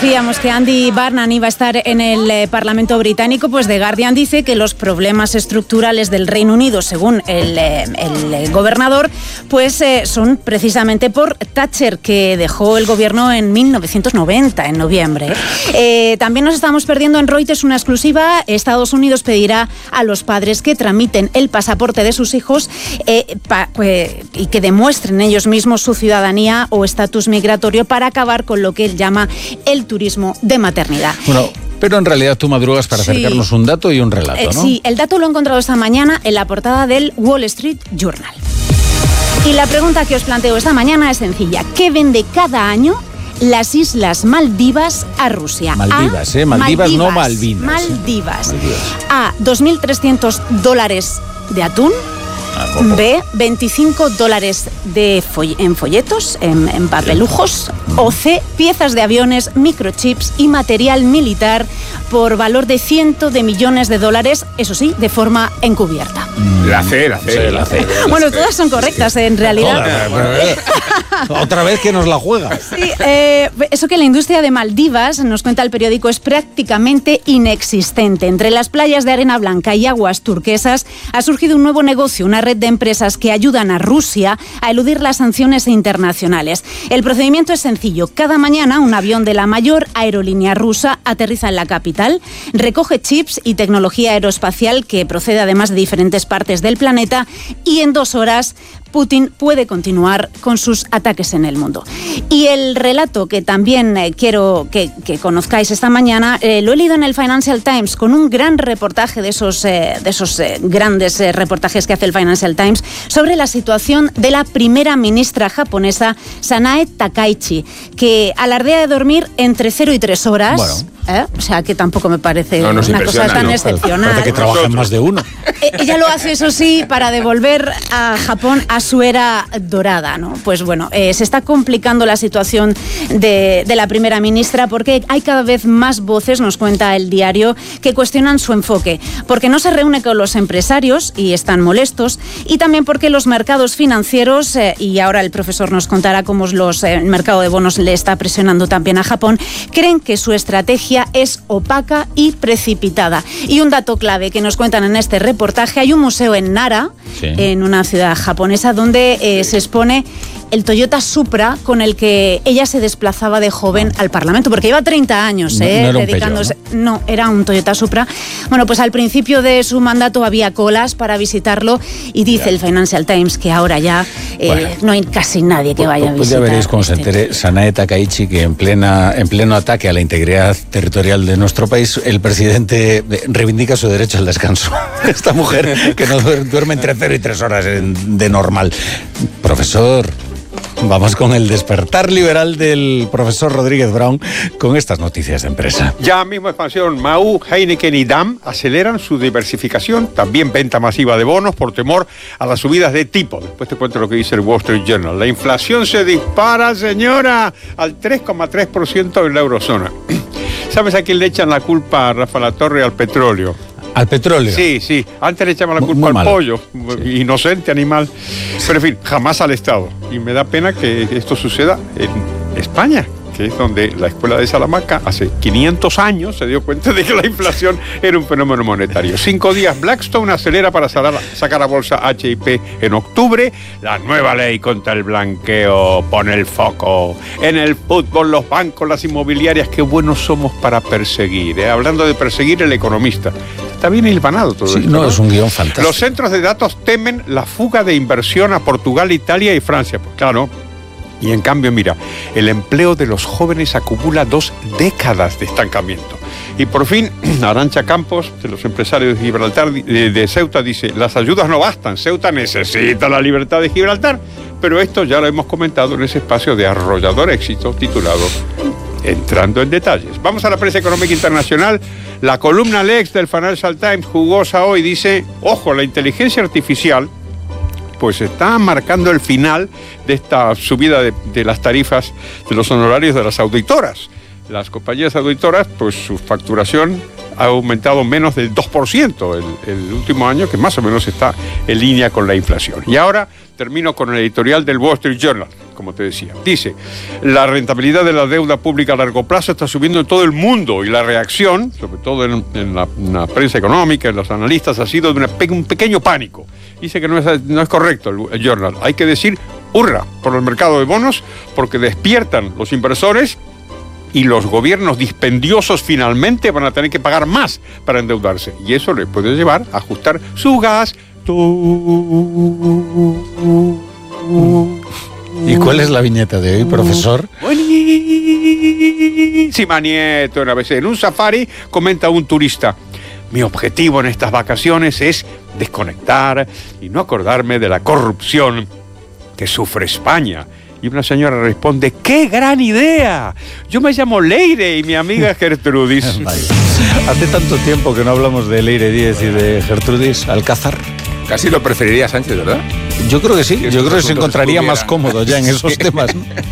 decíamos que Andy Burnham iba a estar en el Parlamento británico, pues The Guardian dice que los problemas estructurales del Reino Unido, según el gobernador, pues son precisamente por Thatcher, que dejó el gobierno en 1990, en noviembre. También nos estamos perdiendo en Reuters una exclusiva. Estados Unidos pedirá a los padres que tramiten el pasaporte de sus hijos y que demuestren ellos mismos su ciudadanía o estatus migratorio para acabar con lo que él llama el turismo de maternidad. Bueno, pero en realidad tú madrugas para acercarnos un dato y un relato, ¿no? Sí, el dato lo he encontrado esta mañana en la portada del Wall Street Journal. Y la pregunta que os planteo esta mañana es sencilla. ¿Qué vende cada año las Islas Maldivas a Rusia? Maldivas, Maldivas, no Malvinas. Maldivas. A, $2.300 de atún. B, $25 en folletos, en papelujos. O C, piezas de aviones, microchips y material militar por valor de cientos de millones de dólares, eso sí, de forma encubierta. La C. Bueno, todas son correctas en realidad. Otra vez que nos la juega. Sí, eso que la industria de Maldivas, nos cuenta el periódico, es prácticamente inexistente. Entre las playas de arena blanca y aguas turquesas ha surgido un nuevo negocio, una red de empresas que ayudan a Rusia a eludir las sanciones internacionales. El procedimiento es sencillo. Cada mañana un avión de la mayor aerolínea rusa aterriza en la capital, recoge chips y tecnología aeroespacial que procede además de diferentes partes del planeta y en 2 horas Putin puede continuar con sus ataques en el mundo. Y el relato que también quiero que conozcáis esta mañana, lo he leído en el Financial Times con un gran reportaje de esos grandes reportajes que hace el Financial Times sobre la situación de la primera ministra japonesa, Sanae Takaichi, que alardea de dormir entre 0 y 3 horas. Bueno. O sea, que tampoco me parece una cosa tan excepcional. Parece que trabajan más de uno. Ella lo hace, eso sí, para devolver a Japón a su era dorada, ¿no? Pues bueno, se está complicando la situación de la primera ministra porque hay cada vez más voces, nos cuenta el diario, que cuestionan su enfoque. Porque no se reúne con los empresarios y están molestos, y también porque los mercados financieros, y ahora el profesor nos contará cómo el mercado de bonos le está presionando también a Japón, creen que su estrategia es opaca y precipitada. Y un dato clave que nos cuentan en este reportaje: hay un museo en Nara, en una ciudad japonesa, donde se expone el Toyota Supra con el que ella se desplazaba de joven al Parlamento, porque lleva 30 años dedicándose. No, era un Toyota Supra. Bueno, pues al principio de su mandato había colas para visitarlo y dice el Financial Times que ahora ya no hay casi nadie que vaya a visitar. Pues ya veréis cómo se entere Sanae Takaichi que en pleno ataque a la integridad territorial de nuestro país, el presidente reivindica su derecho al descanso. Esta mujer que no duerme entre 0 y 3 horas de normal. Profesor, vamos con el despertar liberal del profesor Rodríguez Brown con estas noticias de empresa. Ya mismo expansión. Mahou, Heineken y Damm aceleran su diversificación. También venta masiva de bonos por temor a las subidas de tipo. Después te cuento lo que dice el Wall Street Journal. La inflación se dispara, señora, al 3,3% en la eurozona. ¿Sabes a quién le echan la culpa a Rafa Latorre? Al petróleo. ¿Al petróleo? Sí. Antes le echaban la culpa al pollo. Sí. Inocente animal. Pero en fin, jamás al Estado. Y me da pena que esto suceda en España, que es donde la escuela de Salamanca hace 500 años se dio cuenta de que la inflación era un fenómeno monetario. 5 días, Blackstone acelera para sacar a bolsa HIP en octubre. La nueva ley contra el blanqueo pone el foco en el fútbol, los bancos, las inmobiliarias. Qué buenos somos para perseguir, ¿eh? Hablando de perseguir, el economista. Está bien hilvanado todo esto, ¿no? Es un guión fantástico. Los centros de datos temen la fuga de inversión a Portugal, Italia y Francia. Pues claro. Y en cambio, mira, el empleo de los jóvenes acumula 2 décadas de estancamiento. Y por fin, Arantxa Campos, de los empresarios de Gibraltar, de Ceuta, dice: las ayudas no bastan, Ceuta necesita la libertad de Gibraltar. Pero esto ya lo hemos comentado en ese espacio de arrollador éxito titulado Entrando en Detalles. Vamos a la prensa económica internacional. La columna Lex del Financial Times, jugosa hoy, dice: ojo, la inteligencia artificial pues está marcando el final de esta subida de las tarifas de los honorarios de las auditoras. Las compañías auditoras, pues su facturación ha aumentado menos del 2% el último año, que más o menos está en línea con la inflación. Y ahora termino con el editorial del Wall Street Journal, como te decía. Dice, la rentabilidad de la deuda pública a largo plazo está subiendo en todo el mundo y la reacción, sobre todo en la prensa económica, en los analistas, ha sido de un pequeño pánico. Dice que no es correcto el Journal. Hay que decir hurra por el mercado de bonos porque despiertan los inversores y los gobiernos dispendiosos finalmente van a tener que pagar más para endeudarse. Y eso les puede llevar a ajustar su gasto. ¿Y cuál es la viñeta de hoy, profesor? Buenísima, Nieto. En un safari comenta un turista: mi objetivo en estas vacaciones es desconectar y no acordarme de la corrupción que sufre España. Y una señora responde: ¡qué gran idea! Yo me llamo Leire y mi amiga Gertrudis. Hace tanto tiempo que no hablamos de Leire Díez y de Gertrudis Alcázar. Casi lo preferiría Sánchez, ¿verdad? Yo creo que sí. Yo creo que se encontraría más cómodo ya en esos temas.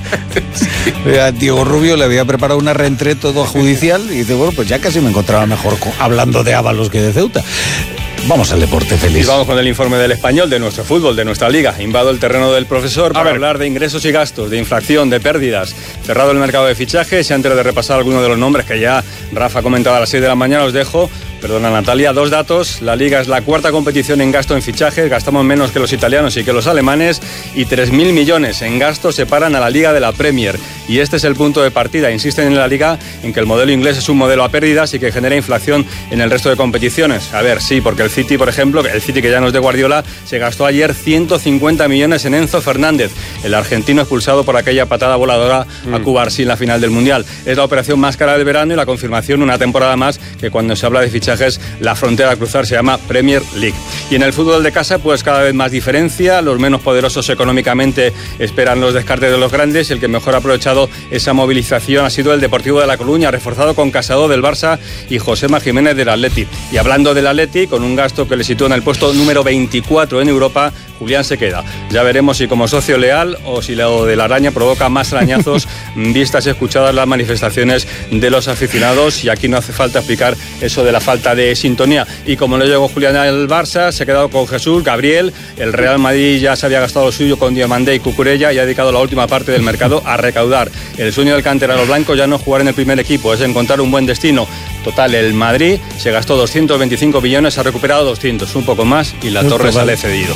Sí. A Diego Rubio le había preparado una reentré todo judicial y dice, bueno, pues ya casi me encontraba mejor hablando de Ábalos que de Ceuta. Vamos al deporte, feliz. Y vamos con el informe del Español, de nuestro fútbol, de nuestra liga. Invado el terreno del profesor para hablar de ingresos y gastos, de inflación, de pérdidas. Cerrado el mercado de fichajes y antes de repasar algunos de los nombres que ya Rafa comentaba a las 6 de la mañana, os dejo, perdona Natalia, 2 datos. La liga es la 4ª competición en gasto en fichajes, gastamos menos que los italianos y que los alemanes y 3.000 millones en gastos separan a la liga de la Premier. Y este es el punto de partida. Insisten en la liga en que el modelo inglés es un modelo a pérdidas y que genera inflación en el resto de competiciones. A ver, sí, porque el City, por ejemplo, el City que ya no es de Guardiola, se gastó ayer 150 millones en Enzo Fernández, el argentino expulsado por aquella patada voladora a Cubarsí en la final del Mundial. Es la operación más cara del verano y la confirmación una temporada más que cuando se habla de fichajes la frontera a cruzar se llama Premier League. Y en el fútbol de casa pues cada vez más diferencia, los menos poderosos económicamente esperan los descartes de los grandes y el que mejor ha aprovechado esa movilización ha sido el Deportivo de La Coruña, reforzado con Casado del Barça y Josema Jiménez del Atleti. Y hablando del Atleti, con un gasto que le sitúa en el puesto número 24 en Europa, Julián se queda. Ya veremos si como socio leal o si lo de la araña provoca más arañazos vistas y escuchadas las manifestaciones de los aficionados. Y aquí no hace falta explicar eso de la falta de sintonía. Y como no llegó Julián al Barça, se ha quedado con Jesús, Gabriel. El Real Madrid ya se había gastado lo suyo con Diomandé y Cucurella y ha dedicado la última parte del mercado a recaudar. El sueño del canterano blanco ya no es jugar en el primer equipo, es encontrar un buen destino. Total, el Madrid se gastó 225 millones, ha recuperado 200, un poco más, y la Torre sale cedido.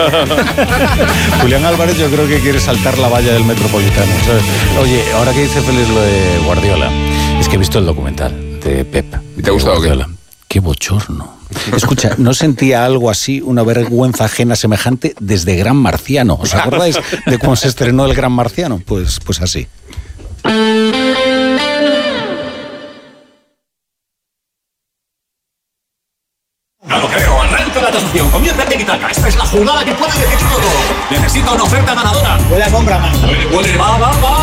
Julián Álvarez yo creo que quiere saltar la valla del Metropolitano, ¿sabes? Oye, ahora que dice Félix lo de Guardiola, es que he visto el documental de Pep. ¿Y te ha gustado Guardiola. Qué bochorno. Escucha, ¿no sentía algo así, una vergüenza ajena semejante desde Gran Marciano? ¿Os acordáis de cómo se estrenó el Gran Marciano? Pues así. No lo creo, arranca la tasación, comienza el tiki-taka. Esta es la jugada que puede decir todo. Necesita una oferta ganadora. Huele a compra, man. Huele, va,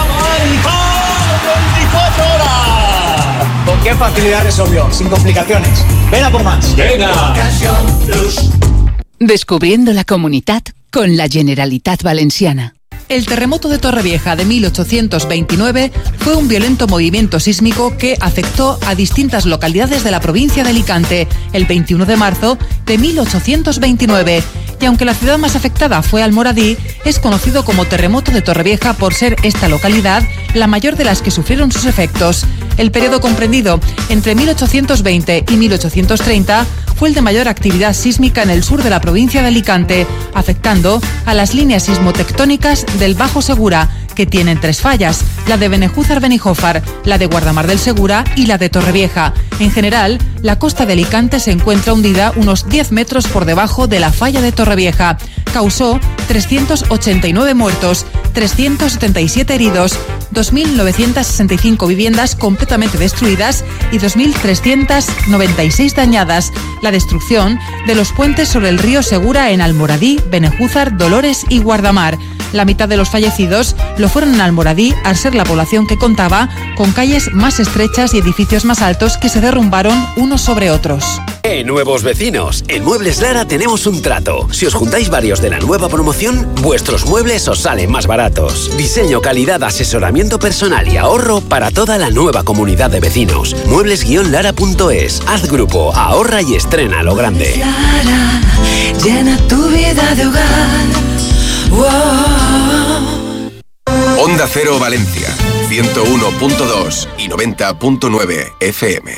24 horas. ¿Con qué facilidad resolvió? Sin complicaciones. Ven a por más. Venga. Descubriendo la comunitat con la Generalitat Valenciana. El terremoto de Torrevieja de 1829 fue un violento movimiento sísmico que afectó a distintas localidades de la provincia de Alicante el 21 de marzo de 1829. Y aunque la ciudad más afectada fue Almoradí, es conocido como terremoto de Torrevieja por ser esta localidad la mayor de las que sufrieron sus efectos. El periodo comprendido entre 1820 y 1830 fue el de mayor actividad sísmica en el sur de la provincia de Alicante, afectando a las líneas sismotectónicas del Bajo Segura, que tienen 3 fallas, la de Benejúzar-Benijófar, la de Guardamar del Segura y la de Torrevieja. En general, la costa de Alicante se encuentra hundida unos 10 metros por debajo de la falla de Torrevieja. Causó 389 muertos, 377 heridos, 2.965 viviendas completamente destruidas y 2.396 dañadas. La destrucción de los puentes sobre el río Segura en Almoradí, Benejúzar, Dolores y Guardamar. La mitad de los fallecidos lo fueron en Almoradí, al ser la población que contaba con calles más estrechas y edificios más altos que se derrumbaron unos sobre otros. Nuevos vecinos, en Muebles Lara tenemos un trato. Si os juntáis varios de la nueva promoción, vuestros muebles os salen más baratos. Diseño, calidad, asesoramiento personal y ahorro para toda la nueva comunidad de vecinos. Muebles-lara.es. Haz grupo, ahorra y estrena lo grande. Lara, llena tu vida de hogar. Onda Cero Valencia, 101.2 y 90.9 FM.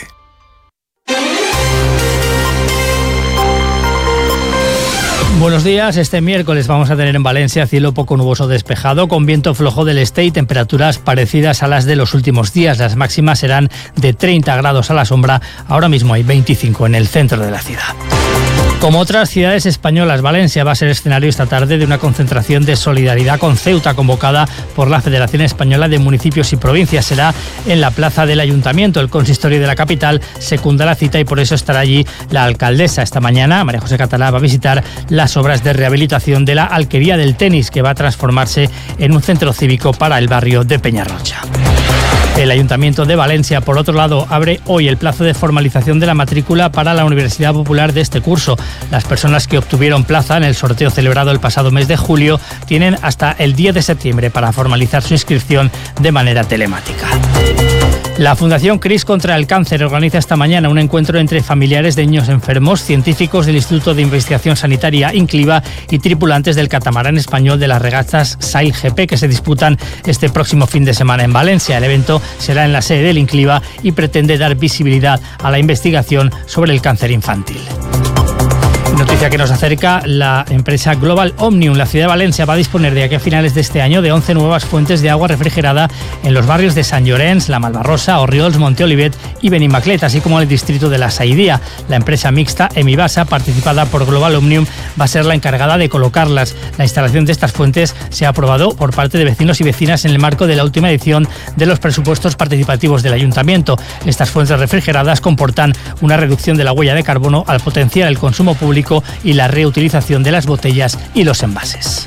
Buenos días. Este miércoles vamos a tener en Valencia cielo poco nuboso despejado, con viento flojo del este y temperaturas parecidas a las de los últimos días. Las máximas serán de 30 grados a la sombra. Ahora mismo hay 25 en el centro de la ciudad. Como otras ciudades españolas, Valencia va a ser escenario esta tarde de una concentración de solidaridad con Ceuta convocada por la Federación Española de Municipios y Provincias. Será en la plaza del Ayuntamiento. El consistorio de la capital secunda la cita y por eso estará allí la alcaldesa. Esta mañana, María José Catalá va a visitar las obras de rehabilitación de la Alquería del Tenis, que va a transformarse en un centro cívico para el barrio de Peñarrocha. El Ayuntamiento de Valencia, por otro lado, abre hoy el plazo de formalización de la matrícula para la Universidad Popular de este curso. Las personas que obtuvieron plaza en el sorteo celebrado el pasado mes de julio tienen hasta el 10 de septiembre para formalizar su inscripción de manera telemática. La Fundación CRIS contra el Cáncer organiza esta mañana un encuentro entre familiares de niños enfermos, científicos del Instituto de Investigación Sanitaria INCLIVA y tripulantes del catamarán español de las regatas Sail GP que se disputan este próximo fin de semana en Valencia. El evento será en la sede del INCLIVA y pretende dar visibilidad a la investigación sobre el cáncer infantil. Noticia que nos acerca, la empresa Global Omnium, la ciudad de Valencia, va a disponer de aquí a finales de este año de 11 nuevas fuentes de agua refrigerada en los barrios de Sant Llorenç, La Malvarrosa, Orriols, Monteolivet y Benimaclet, así como en el distrito de La Saidía. La empresa mixta Emibasa, participada por Global Omnium, va a ser la encargada de colocarlas. La instalación de estas fuentes se ha aprobado por parte de vecinos y vecinas en el marco de la última edición de los presupuestos participativos del Ayuntamiento. Estas fuentes refrigeradas comportan una reducción de la huella de carbono al potenciar el consumo público y la reutilización de las botellas y los envases.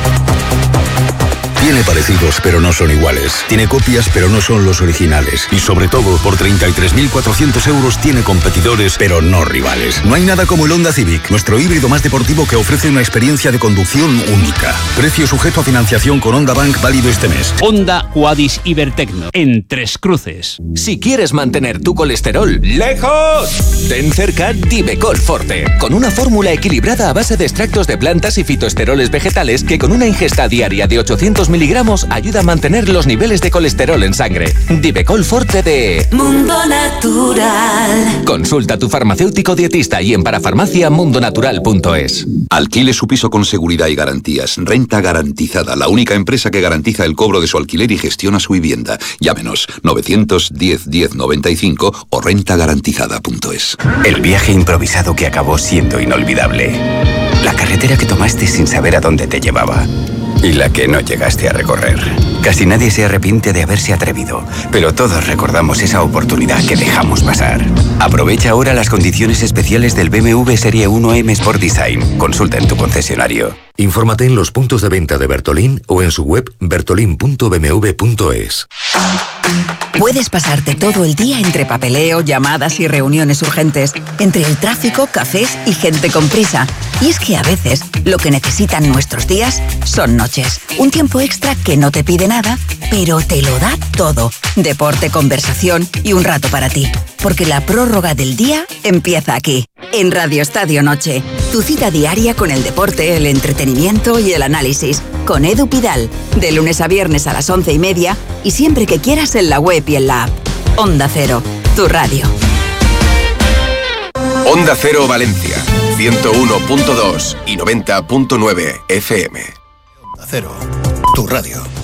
Tiene parecidos, pero no son iguales. Tiene copias, pero no son los originales. Y sobre todo, por 33.400 euros tiene competidores, pero no rivales. No hay nada como el Honda Civic, nuestro híbrido más deportivo que ofrece una experiencia de conducción única. Precio sujeto a financiación con Honda Bank válido este mes. Honda Quadis Ibertecno, en Tres Cruces. Si quieres mantener tu colesterol lejos, ten cerca Divecol Forte, con una fórmula equilibrada a base de extractos de plantas y fitoesteroles vegetales que con una ingesta diaria de 800 miligramos ayuda a mantener los niveles de colesterol en sangre. Divecol Forte de Mundo Natural. Consulta a tu farmacéutico dietista y en parafarmaciamundonatural.es. Alquile su piso con seguridad y garantías. Renta Garantizada, la única empresa que garantiza el cobro de su alquiler y gestiona su vivienda. Llámenos 910 10 95 o rentagarantizada.es. El viaje improvisado que acabó siendo inolvidable. La carretera que tomaste sin saber a dónde te llevaba. Y la que no llegaste a recorrer. Casi nadie se arrepiente de haberse atrevido, pero todos recordamos esa oportunidad que dejamos pasar. Aprovecha ahora las condiciones especiales del BMW Serie 1 M Sport Design. Consulta en tu concesionario. Infórmate en los puntos de venta de Bertolín o en su web bertolin.bmw.es. Puedes pasarte todo el día entre papeleo, llamadas y reuniones urgentes, entre el tráfico, cafés y gente con prisa. Y es que a veces lo que necesitan nuestros días son noches. Un tiempo extra que no te pide nada, pero te lo da todo. Deporte, conversación y un rato para ti. Porque la prórroga del día empieza aquí, en Radio Estadio Noche. Tu cita diaria con el deporte, el entretenimiento y el análisis. Con Edu Pidal, de lunes a viernes a las 11:30 y siempre que quieras en la web y en la app. Onda Cero, tu radio. Onda Cero Valencia, 101.2 y 90.9 FM. Onda Cero, tu radio.